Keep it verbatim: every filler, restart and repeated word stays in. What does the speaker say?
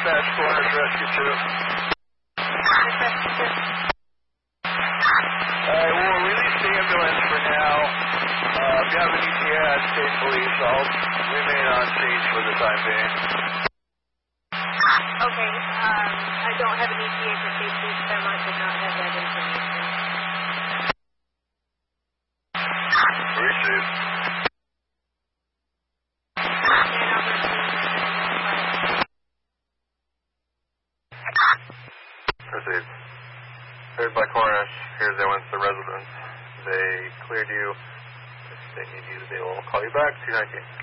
Dispatch, Corners Rescue two. Alright, we'll release the ambulance for now. Uh, if you have an E T A at State Police, I'll remain on scene for the time being. Okay, um, I don't have an E T A for State Police, Fairmont did not have that information. Receive. Proceed. Cleared by Cornish. Here's the ones the residents. They cleared you. If they need you, they will call you back. two nineteen.